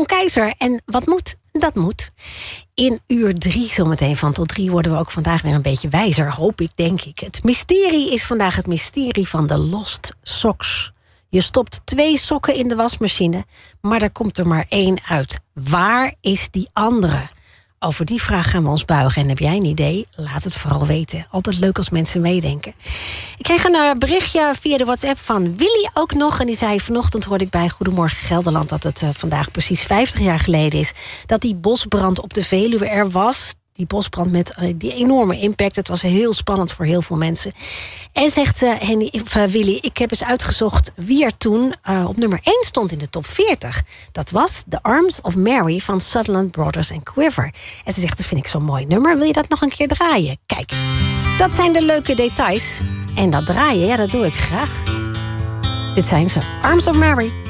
Ton Keizer. En wat moet, dat moet. In uur 3 zometeen van tot 3 worden we ook vandaag weer een beetje wijzer, hoop ik, denk ik. Het mysterie is vandaag het mysterie van de lost socks. Je stopt 2 sokken in de wasmachine, maar er komt er maar 1 uit. Waar is die andere? Over die vraag gaan we ons buigen. En heb jij een idee? Laat het vooral weten. Altijd leuk als mensen meedenken. Ik kreeg een berichtje via de WhatsApp van Willy ook nog. En die zei, vanochtend hoorde ik bij Goedemorgen Gelderland dat het vandaag precies 50 jaar geleden is dat die bosbrand op de Veluwe er was. Die bosbrand met die enorme impact. Het was heel spannend voor heel veel mensen. En zegt Willy, ik heb eens uitgezocht wie er toen op nummer 1 stond in de top 40. Dat was The Arms of Mary van Sutherland Brothers and Quiver. En ze zegt, dat vind ik zo'n mooi nummer. Wil je dat nog een keer draaien? Kijk, dat zijn de leuke details. En dat draaien, ja, dat doe ik graag. Dit zijn ze, Arms of Mary.